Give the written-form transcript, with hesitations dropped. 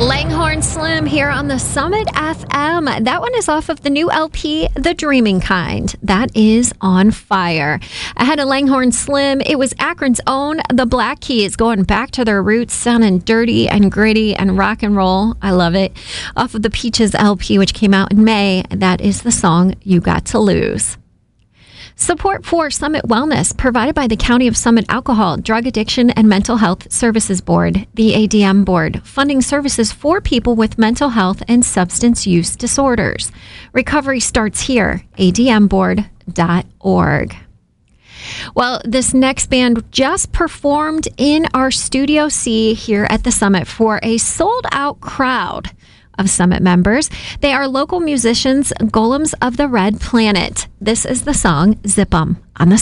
Langhorne Slim here on the Summit FM. That one is off of the new LP, The Dreaming Kind. That is on fire. Ahead of Langhorne Slim, it was Akron's own The Black Keys, going back to their roots, sounding dirty and gritty and rock and roll. I love it. Off of the Peaches LP, which came out in May, that is the song You Got to Lose. Support for Summit Wellness provided by the County of Summit Alcohol, Drug Addiction, and Mental Health Services Board, the ADM Board, funding services for people with mental health and substance use disorders. Recovery starts here, admboard.org. Well, this next band just performed in our Studio C here at the Summit for a sold-out crowd of Summit members. They are local musicians, Golems of the Red Planet. This is the song Zip 'em on the